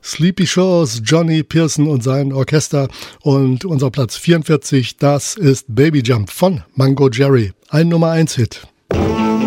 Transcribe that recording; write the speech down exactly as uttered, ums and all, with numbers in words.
Sleepy Shores, Johnny Pearson und sein Orchester. Und unser Platz vierundvierzig, das ist Baby Jump von Mango Jerry. Ein Nummer eins Hit.